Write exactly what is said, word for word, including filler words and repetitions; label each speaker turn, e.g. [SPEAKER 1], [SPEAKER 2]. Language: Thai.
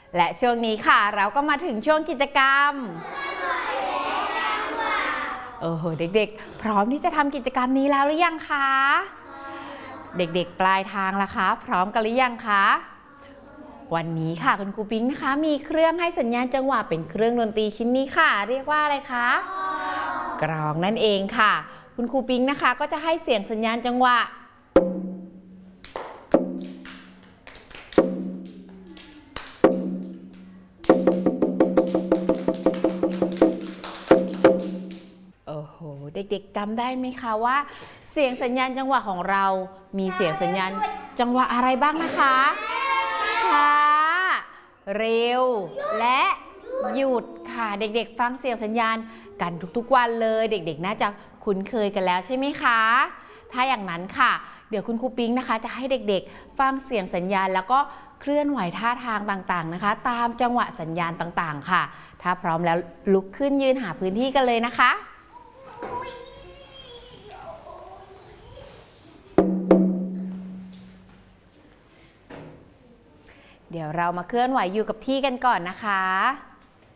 [SPEAKER 1] และช่วงนี้ค่ะเราก็มาถึงช่วงกิจกรรมโอ้โหเด็กๆพร้อมที่จะทำกิจกรรมนี้แล้วหรือยังคะเด็กๆปลายทางล่ะคะพร้อมกันหรือยังคะวันนี้ค่ะคุณครูปิ๊งนะคะมีเครื่องให้สัญญาณจังหวะเป็นเครื่องดนตรีชิ้นนี้ค่ะเรียกว่าอะไรคะกลองนั่นเองค่ะคุณครูปิ๊งนะคะก็จะให้เสียงสัญญาณจังหวะโอ้โหเด็กๆจำได้ไหมคะว่าเสียงสัญญาณจังหวะของเรามีเสียงสัญญาณจังหวะอะไรบ้างนะคะช้าเร็วและหยุดค่ะเด็กๆฟังเสียงสัญญาณกันทุกๆวันเลยเด็กๆน่าจะคุ้นเคยกันแล้วใช่ไหมคะถ้าอย่างนั้นค่ะเดี๋ยวคุณครูปิ๊งนะคะจะให้เด็กๆฟังเสียงสัญญาณแล้วก็เคลื่อนไหวท่าทางต่างๆนะคะตามจังหวะสัญญาณต่างๆค่ะถ้าพร้อมแล้วลุกขึ้นยืนหาพื้นที่กันเลยนะคะเดี๋ยวเรามาเคลื่อนไหวอยู่กับที่กันก่อนนะคะ